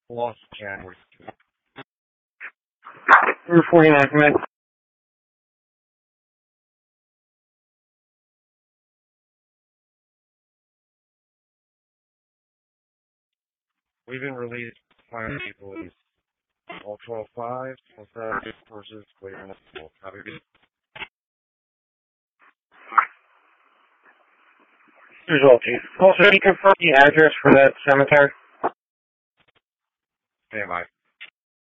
Lost January. Route 49, command. We've been released fire police. All 12-5, forces clear in the pool. Copy. Result, Chief. Also, can you confirm the address for that cemetery? Stand by.